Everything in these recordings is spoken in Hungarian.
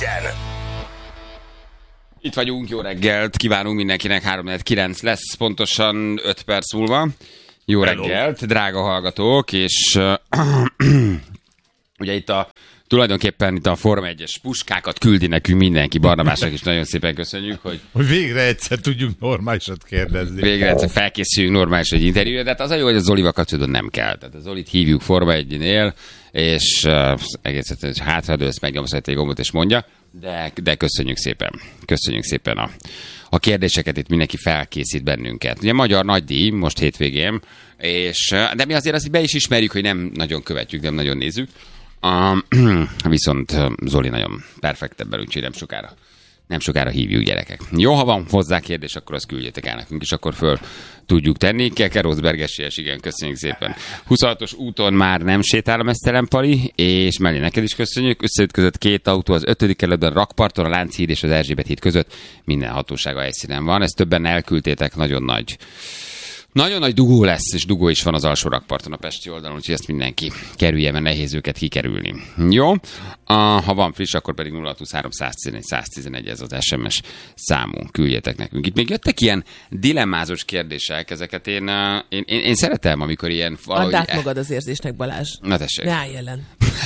legyen! Itt vagyunk, jó reggelt, kívánunk mindenkinek, 3:09 lesz, pontosan 5 perc múlva. Jó reggelt, drága hallgatók, és ugye itt tulajdonképpen itt a Forma 1-es puskákat küldi nekünk mindenki, Barnabásnak is nagyon szépen köszönjük, hogy végre egyszer tudjunk normálisat kérdezni. Végre egyszer felkészüljünk normális egy interjúra, de hát az a jó, hogy a Zolival kapcsolatban nem kell. Tehát a Zolit hívjuk Forma 1-nél, és egész egyszerűen hátradőlsz, megnyomsz egy gombot és mondja, de köszönjük szépen. Köszönjük szépen a kérdéseket, itt mindenki felkészít bennünket. Ugye magyar nagydíj most hétvégén, de mi azért azt be is ismerjük, hogy nem nagyon követjük, nem nagyon nézzük. Viszont Zoli nagyon perfekt ebben, úgyhogy nem sokára hívjuk, gyerekek. Jó, ha van hozzá kérdés, akkor azt küldjétek el nekünk, és akkor föl tudjuk tenni. Keke Rosberg-esélyes, igen, köszönjük szépen. 26-os úton már nem sétál a mesztelen Pali, és mellé neked is köszönjük. Összeütközött két autó az 5. kerületben, Rakparton, a Lánchíd és az Erzsébet híd között. Minden hatósága helyszínen van. Ezt többen elküldtétek, nagyon nagy dugó lesz, és dugó is van az alsó rakparton a pesti oldalon, úgyhogy ezt mindenki kerülje, mert nehéz őket kikerülni. Jó? Ha van friss, akkor pedig 023 111 111 ez az SMS számunk. Küldjetek nekünk. Itt még jöttek ilyen dilemmázós kérdések, ezeket én szeretem, amikor ilyen valahogy... Add át magad az érzésnek, Balázs. Na tessék. Ne állj ellen.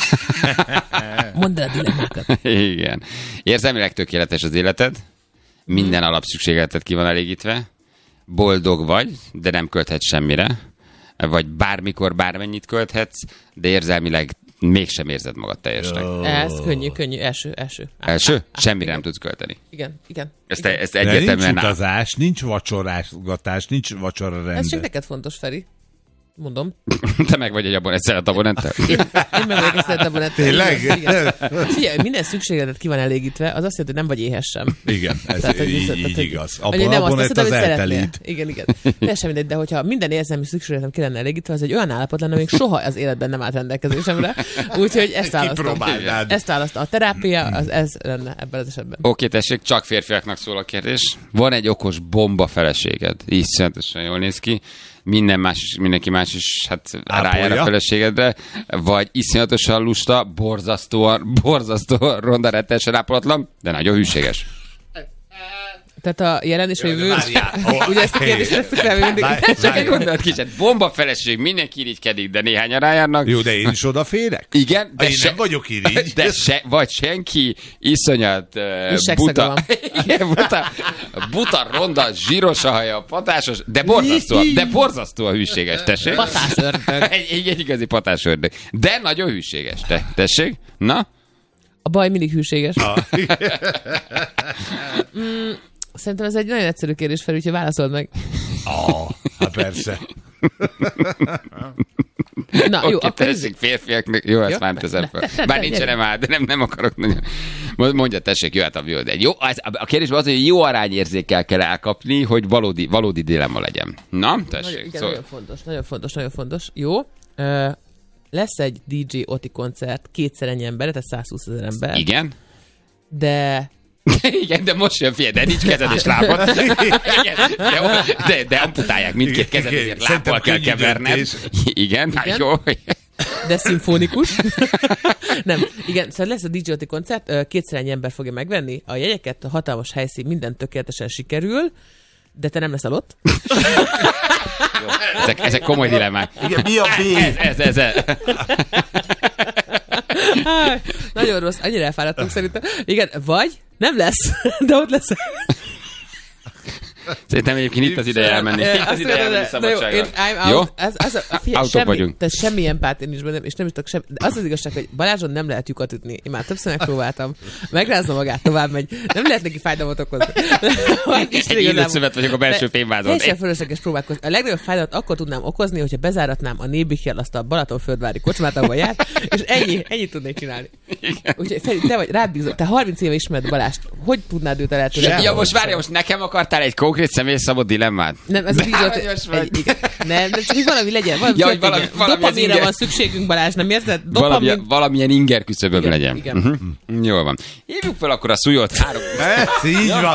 Mondd el a dilemmákat. Igen. Érzelmileg tökéletes az életed, minden alapszükségleted ki van elégítve, boldog vagy, de nem költhetsz semmire, vagy bármikor bármennyit költhetsz, de érzelmileg mégsem érzed magad teljesnek. Ez könnyű, első. Semmire nem tudsz költeni. Igen. Ezt egyértelműen nincs utazás, nincs vacsorásgatás, nincs vacsora rende. Ez csak neked fontos, Feri. Mondom. Te meg vagy egy szeletabonenttel? Én meg vagyok egy szeletabonenttel. Tényleg? Figyelj, minden szükségletet ki van elégítve, az azt jelenti, hogy nem vagy éhesen. Igen, ez tehát, így igaz. Abonett az eltelít. Igen. Teljesen mindegy, de hogyha minden érzelmi szükségletem ki lenne elégítve, az egy olyan állapot lenne, amíg soha az életben nem állt rendelkezésemre. Úgyhogy ezt választom. A terápia, az ez lenne ebben az esetben. Oké, tessék, csak férfiaknak szól a kérdés. Van egy okos bomba feleséged. Iszonyatosan jól néz ki. Mindenki más is rájár a feleségedre, vagy iszonyatosan lusta, borzasztóan ronda, rettenesen ápolatlan, de nagyon hűséges. Tehát a jelen és a jövő. Ugye ezt a kérdést tesszük fel, mindig. Csak egy gondolat kicsit. Bomba feleség, mindenki irigykedik, de néhányan rájárnak. Jó, de én is odaférek? Igen. De én nem vagyok irigy. Vagy senki, iszonyat buta. Igen, buta, ronda, zsíros a haja, patásos, de borzasztóan hűséges, tessék. Patásördög. Egy igazi patásördög. De nagyon hűséges, tessék. Na? A baj mindig hűséges. Szerintem ez egy nagyon egyszerű kérdés, Feri, úgyhogy válaszold meg. Hát persze. Na, jó, akkor tessék, férfiaknak, jó, ezt már teszem fel. Bár nincsenem át, de nem akarok nagyon. Mondja, tessék, jöhet a jó, de jó. A kérdésben az, hogy jó arányérzékkel kell elkapni, hogy valódi dilemma legyen. Na, tessék. Igen, nagyon fontos. Jó. Lesz egy DJ Oti koncert, kétszer ennyi ember, tehát 120 000 ember. Igen. Igen, de most jön, figyelj, de nincs kezed és lábad. De amputálják mindkét kezed, ezért lábbal kell keverned. Igen, jó. De szimfonikus. Nem, igen, szóval lesz a DJ Oti koncert, kétszer ennyi ember fogja megvenni a jegyeket, a hatalmas helyszín, minden tökéletesen sikerül, de te nem leszel ott. Ezek komoly dilemmák. Igen, mi a B? Ez. Nagyon rossz, annyira elfáradtunk szerintem. Igen, vagy nem lesz, de ott lesz. Szerintem egyébként itt az ideje elmenni. Szabadságra. Jó? Autók vagyunk. Tehát semmi empátia nincs bennem, és nem is tudok semmi. De az az igazság, hogy Balázson nem lehet lyukat ütni. Én már többször megpróbáltam. Megrázza magát, tovább megy. Nem lehet neki fájdalmat okozni. Egy illőszövet vagyok a belső fémvázon. Teljesen fölösleges próbálkozni. A legnagyobb fájdalmat akkor tudnám okozni, hogyha bezáratnám a Nébichel azt a Balatonföldvári kocsmát, ahol járt, és ennyit tudnék csinálni. Úgyhogy Feri, te vagy rád bízom. Te 30 éve ismered Balást. Hogy tudnád őt eltűnni? Ja, most várja, most nekem akartál egy konkrét személyszabott dilemmát? Nem, ez nem, de csak valami legyen. Valami dopamínra van szükségünk, Balázs, nem érzed? Valamilyen inger küszöböm legyen. Jól van. Hívjuk fel akkor a Szújót. Így van.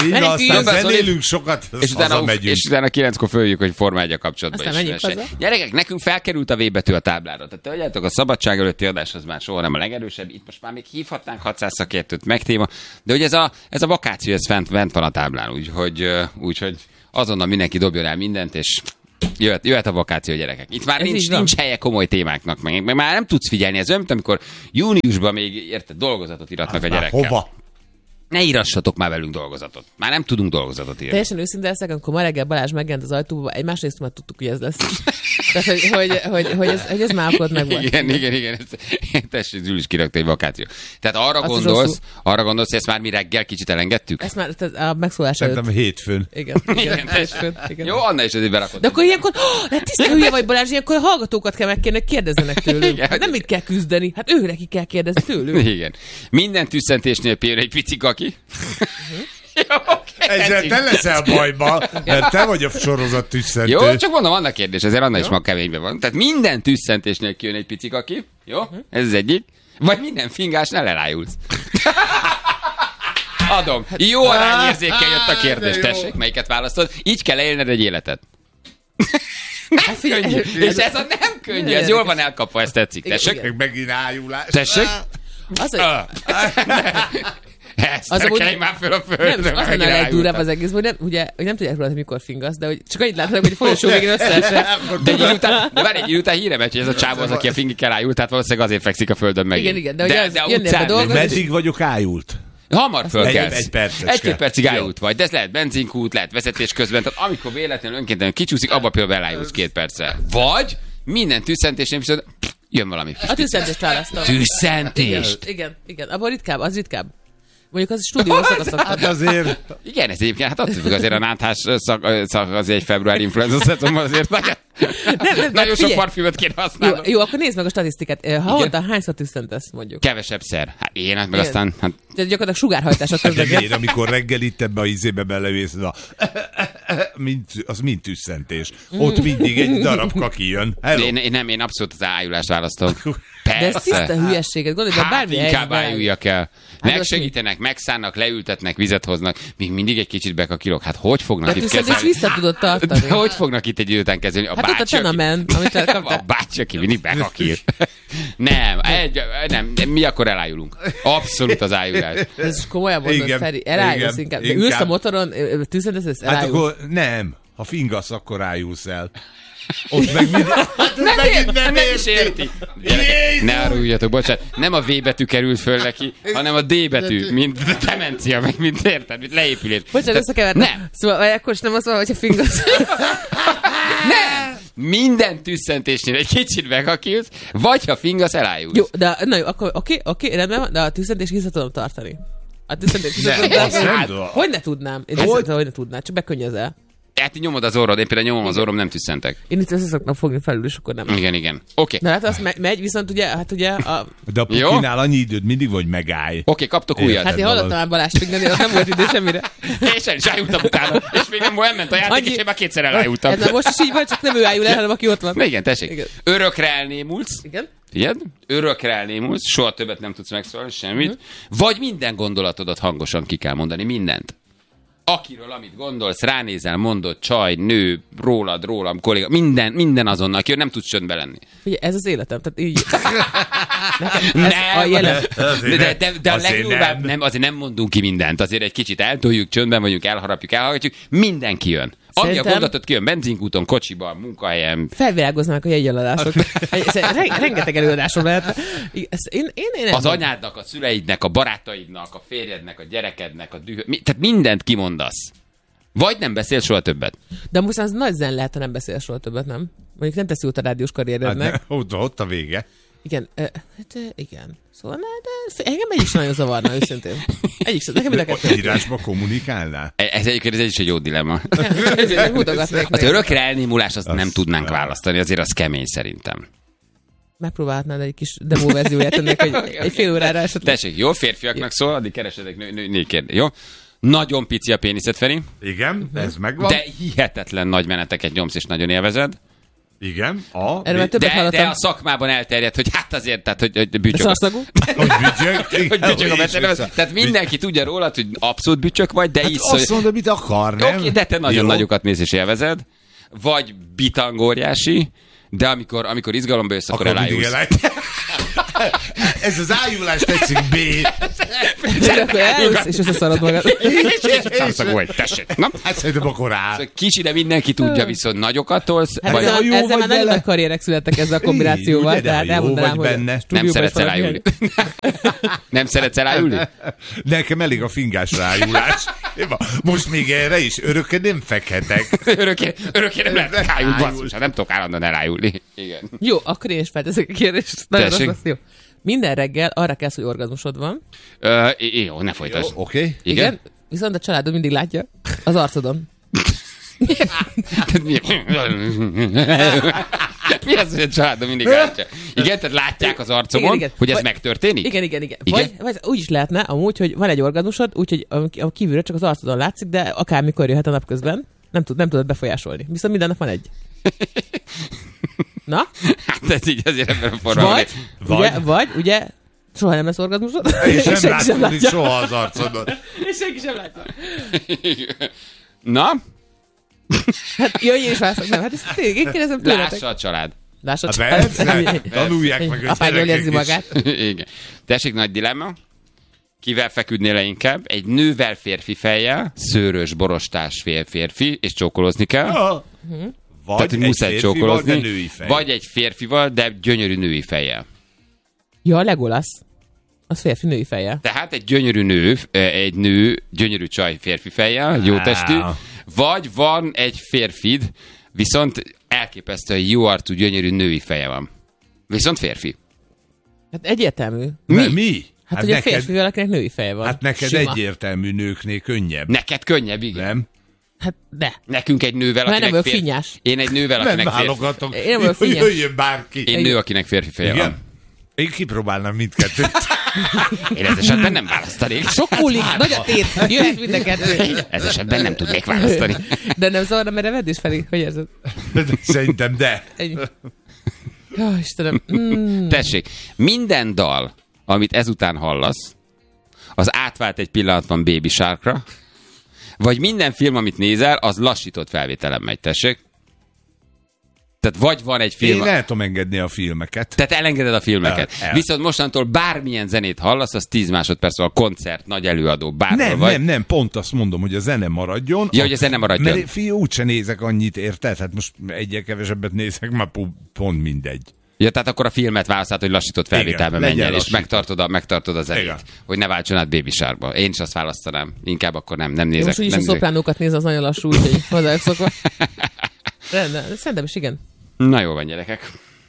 Innen aztán Jó, zenélünk sokat, és utána 9-kor följük, hogy Forma 1 kapcsolatban Aztán is. menjünk haza. Gyerekek, nekünk felkerült a V betű a táblára. Tehát tudjátok, a szabadság előtti adás az már soha nem a legerősebb. Itt most már még hívhatnánk 600 szakértőt, meg téma. De hogy ez a vakáció, ez fent van a táblán. Úgyhogy azonnal mindenki dobjon el mindent, és jöhet a vakáció, gyerekek. Itt már nincs helye komoly témáknak, meg már nem tudsz figyelni. Ez olyan, mint amikor júniusban még, érted, dolgozatot iratnak a gyerekkel. Hova? Ne írassatok már velünk dolgozatot. Már nem tudunk dolgozatot írni. Teljesen őszinte leszek, amikor ma reggel Balázs megjelent az ajtóba, egymás részt már tudtuk, hogy ez lesz. Tehát, hogy ez már akkor meg volt. Igen. Tessék, Zsül is kirakta egy vakáció. Tehát arra gondolsz, hogy ezt már mi reggel kicsit elengedtük? Ezt már a megszólás előtt. Szerintem hétfőn. Igen. Jó, Anna is azért berakott. De akkor ilyenkor, hát tiszta hülye vagy Balázs, ilyenkor a hallgatókat kell megkérni, kérdezzenek tőlük. Hát nem mit kell küzdeni, hát ő neki kell kérdezni tőlük. Igen. Minden tüsszentésnél például egy pici kaki. Jó, ezzel te leszel bajba, mert te vagy a sorozat tüsszentő. Jó, csak mondom, annak kérdés, ezért Anna is ma keményben van. Tehát minden tüsszentésnél kijön egy pici kaki. Jó? Ez az egyik. Vagy minden fingásnál elájulsz. Adom. Jó arányérzékkel jött a kérdés. Tessék, melyiket választod? Így kell élned egy életet. Hát figyelj, és ez a nem könnyű, ez jól van elkapva, ezt tetszik. Tessék? Megint ájulás. Tessék? Ezt kelj már föl a földre. Nem, az lenne a legdurvább az egész, hogy nem tudják róla, hogy mikor fingasz, de hogy csak annyit láthatok, hogy folyosó végén összeesett. De várj, egy idő után híre megy, hogy ez a csávó az, aki a fingikkel ájult, tehát valószínűleg azért fekszik a földön megint. Igen, de hogy jönnél be dolgozni. Meddig vagyok ájult? Hamar fölkelsz. Egy-két percig ájult vagy, de ez lehet benzinkút, lehet vezetés közben, tehát amikor véletlenül önkéntelenül kicsúszik, abba például elájulsz 2 perccel. Vagy minden tüsszentésnél viszont jön valami. A tüsszentést választom. Tüsszentést? Igen. Abban ritkább, az ritkább. Mondjuk az stúdió szakaszok. Hát azért... Igen, ez egyébként, hát attól függ, azért a náthás szak azért egy februári influenza szetomban azért nagyon sok parfümöt kéne használni. Jó, akkor nézd meg a statisztikát. Havonta hányszor tüsszentesz, mondjuk? Kevesebb szer. Hát én, meg aztán... Hát... Tehát gyakorlatilag sugárhajtás a közlekedés. Hát amikor reggel itt ebbe a izébe belevész, az mind tüsszentés. Ott mindig egy darab kaki jön. Én abszolút az ájulást választom. Persze. De ez tiszta hülyeséget, gondolj, de bármi inkább ájuljak el. Megsegítenek, megszánnak, leültetnek, vizet hoznak, még mindig egy kicsit bekakilok. Hát hogy fognak itt kezelni? De vissza tudod tartani. De hogy fognak itt egy idő után kezelni? A bácsi, ott a Tenamen, amit elkaptál. A bácsi, aki mindig bekakil. Nem, mi akkor elájulunk. Abszolút az ájulás. Ez komolyan mondod, Feri, elájulsz inkább. De ülsz a motoron, tüsszentesz, elájulsz. Hát akkor nem, ha fingasz, akkor ájulsz el. Ott meg nem is érti. Ne aruljatok, bocsánat. Nem a V betű került föl neki, hanem a D betű, mint demencia, meg mint érted, mint leépülés. Bocsánat, összekevertem. Nem. Szóval akkor is nem az van, hogyha fingasz. Nem! Minden tüsszentésnél egy kicsit megakilsz, vagy ha fingasz, elájulsz. Jó, de na jó, akkor oké, rendben van, de a tüsszentés vissza tudom tartani. A tüsszentés vissza tudom tartani. Hogy ne tudnám? Én hogy ne tudnám, csak bekönnyözel. Hát nyomod az orrod, én például nyomom az orrom, nem tüsszentek. Én itt össze szoktam fogni felül, és akkor nem. Igen. Oké. De hát az megy, viszont ugye, De a pukinál annyi időd mindig, vagy megállj. Oké, kaptok újat. Hát én hallottam már Balást fignani, nem volt idő semmire. És el is ájultam utána. És még nem ment a játék, és én már kétszer elájultam. Ez most is így van, csak nem ő ájul el, hanem aki ott van. Igen, tessék. Örökre elnémulsz. Igen. Figyeld? Örökre elnémulsz, soha többet nem tudsz megszólalni, semmit. Vagy minden gondolatodat hangosan ki kell mondani, mindent. Akiről, amit gondolsz, ránézel, mondod, csaj, nő, rólam, kolléga, minden azonnal, akiről nem tudsz csöndbe lenni. Figyelj, ez az életem, tehát így... De a legdurvább, azért nem mondunk ki mindent, azért egy kicsit eltoljuk, csöndben vagyunk, elharapjuk, elhallgatjuk, mindenki jön. Ami a gondolatot kijön, benzinkúton, kocsiban, munkahelyen. Felvilágoznának a jegyeladások. Rengeteg előadásom lehet. Az anyádnak, a szüleidnek, a barátaidnak, a férjednek, a gyerekednek, a tehát mindent kimondasz. Vagy nem beszél soha többet. De most az nagy zen lehet, ha nem beszél soha többet, nem? Mondjuk nem teszi út a rádiós karrierednek. Hát ott a vége. Igen, igen. Szóval engem egy is nagyon zavarna, őszintén. Írásba kommunikálnál? Ez is egy jó dilemma. Az örökre elnémulás azt nem tudnánk választani, azért az kemény szerintem. Megpróbálhatnád egy kis demo verzióját ennek egy fél órára esetleg. Tessék, jó férfiaknak szól, addig keresedek női kérdés, jó? Nagyon pici a péniszed, Feri. Igen, ez megvan. De hihetetlen nagy meneteket nyomsz, és nagyon élvezed. Igen, Erről már többet de hallottam. a szakmában elterjedt, hogy hát azért, tehát, hogy bücsök. Szarszagú? hogy bücsök. Hogy bücsök a beszélő. Tehát mindenki tudja rólad, hogy abszolút bücsök vagy, de Hát iszol. azt mondod, mit akar, nem? Oké, de te nagyon Jó. nagyokat mész és élvezed. Vagy bitangóriási, de amikor izgalomba jössz, akkor mindig elájulsz. Ez az ájulás tetszik, B. Akkor elülsz, és összeszarod magad. Szarszagú vagy, tessék. Na? Hát szerintem akkor áll. Kicsi, de mindenki tudja, viszont nagyokat tolsz. Hát Vagy ha jó ezzel vagy már nagyon vele. nagy karrierek születtek ezzel a kombinációval. Ugye, de ha Tehát jó elmondanám, vagy hogy benne. nem stúdióban szeretsz is valami elájulni. Nem szeretsz elájulni? Nekem elég a fingás rájulás. Most még erre is örökké nem fekhetek. Örökké nem lehet elájulni, basszus, hát nem tudok állandóan elájulni. Igen. Jó, akkor én is felteszek a kérdést. Nagyon Tessék. rossz, jó. Minden reggel arra kelsz, hogy orgazmusod van. Jó, ne folytasd. Oké? Igen? Viszont a családod mindig látja az arcodon. Mi az, hogy a családom mindig látja? Igen, tehát látják az arcomon, Igen. hogy ez Vagy- megtörténik? Igen. Igen? Vagy úgy is lehetne amúgy, hogy van egy orgazmusod, úgyhogy a kívülről csak az arcodon látszik, de akármikor jöhet a napközben. Nem tudod befolyásolni. Viszont minden nap van egy. Na? Hát ez így azért ebben a formában. Vagy, ugye, soha nem lesz orgazmusod. És nem senki sem látszódik látja. soha az arcodon. És senki sem látja. Na, Hát jöjj és válaszok. Nem, hát ezt tényleg, én kérdezem tőletek. lássa a család. Lássa. Hát persze, tanulják meg a Apád jól érzi gyerekek is. magát. Igen. Tessék, nagy dilemma. Kivel feküdnél le inkább? Egy nővel férfi fejjel, szőrös, borostás férfi, és csókolózni kell. Ja. Tehát, Vagy hogy egy muszáj férfival, de csókolózni. női fej. Vagy egy férfival, de gyönyörű női fejjel. Ja, a Legolas. Az férfi női feje. Tehát egy gyönyörű nő, egy nő, gyönyörű csaj férfi fejjel, jó testű, vagy van egy férfid, viszont elképesztően jó arcú, gyönyörű női feje van. Viszont férfi. Hát egyértelmű. Mi? Hát ugye a férfivel, akinek női feje van. Hát neked Sima. egyértelmű nőknél könnyebb. Neked könnyebb, igen. Nem? Hát de. Nekünk egy nővel, Mert nem akinek vagyok finnyás. Én egy nővel, Nem akinek férfi. válogatok. Én nem vagyok Hogy finnyes. jöjjön bárki. Én nő, akinek férfi feje Igen? van. Én kipróbálnám mindkettőt. Én ez esetben nem választanék. Sok múlik, nagy a tét, jöhet mindenket. Ez esetben nem tudnék választani. De nem zavarna merevedés felé? Hogy érzed? Szerintem de. Ennyi. Jó, Istenem. Tessék, minden dal, amit ezután hallasz, az átvált egy pillanatban Baby Sharkra, vagy minden film, amit nézel, az lassított felvételen megy, tessék. Tehát vagy van egy film... Én el tudom engedni a filmeket. Tehát elengeded a filmeket. El. Viszont mostantól bármilyen zenét hallasz, az 10 másodperc, a koncert, nagy előadó, bárhol vagy. Nem, pont azt mondom, hogy a zene maradjon. Ja, hogy a zene maradjon. Mert fiú, úgyse nézek annyit, érted? Hát most egyre kevesebbet nézek, már pont mindegy. Ja, tehát akkor a filmet választod, hogy lassított felvételbe Igen, menj el, legyen és lassított. megtartod a zenét. Igen. Hogy ne váltson át Baby Sharkba. Én is azt választanám. Inkább akkor nem Jó, nézek. most úgyis a nem nézek. szopránókat néz, az nagyon lassú, úgyhogy hozzájuk szokva. De szerintem is igen. Na jó van, gyerekek.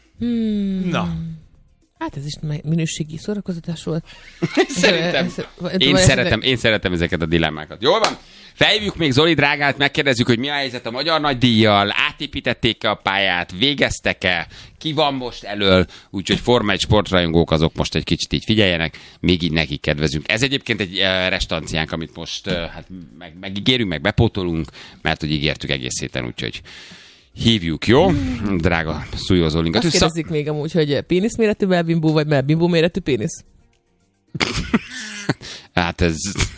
Na, Hát ez is minőségi szórakoztatás volt. Szerintem. Én szeretem ezeket a dilemmákat. Jól van? Felhívjuk még Zoli drágát, megkérdezzük, hogy mi a helyzet a Magyar Nagydíjjal, átépítették-e a pályát, végeztek-e, ki van most elől, úgyhogy Forma 1 sportrajongók azok most egy kicsit így figyeljenek, még így nekik kedvezünk. Ez egyébként egy restanciánk, amit most hát megígérünk, meg bepótolunk, mert hogy ígértük egész héten, úgyhogy hívjuk, jó? Drága Szújózólinkat. Azt kérdezik még amúgy, hogy péniszméretű melbimbó, vagy melbimbó méretű pénisz? Hát ez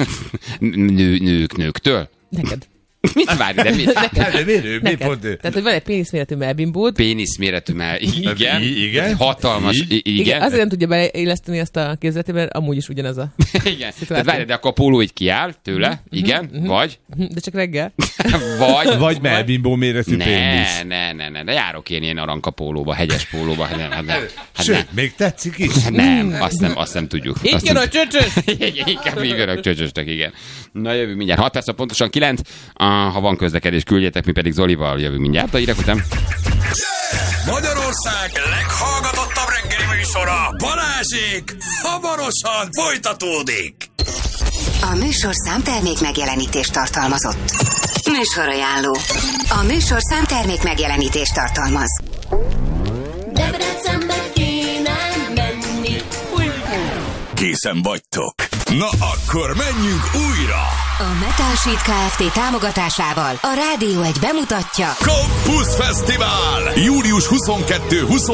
nőktől? Neked. Mit várj, de mit? de miért? Mi Neked. pont? Tehát, hogy van egy péniszméretű melbimbód, Péniszméretű, mert igen. Igen. Egy hatalmas, Így. igen. azért nem tudja beleilleszteni azt a képzeletében, mert amúgy is ugyanaz a... Igen. Tehát várj, de akkor a póló így kiáll tőle, igen, vagy, De csak reggel. Vagy melbimbó méretű pénisz. Ne, de járok én ilyen aranka pólóba, hegyes pólóba, hát nem. Sőt, még tetszik is. Nem, azt nem tudjuk. Így jön a csöcsös! Inkább hívjanak csöcsöstek, igen. Na jövünk mindjárt. 6 perc, pontosan 9. Ha van közlekedés, küldjetek, mi pedig Zolival jövünk mindjárt. A hírek után. Magyarország leghallgatottabb reggeli műsora, Balázsék, hamarosan folytatódik. A műsorszám termék megjelenítést tartalmazott. Műsorajánló. A műsorszám termék megjelenítést tartalmaz. Debrecenbe kéne menni. Készen vagytok? Na akkor menjünk újra! A Metal Sheet Kft. Támogatásával a Rádió 1 bemutatja Campus Fesztivál! Július 22-23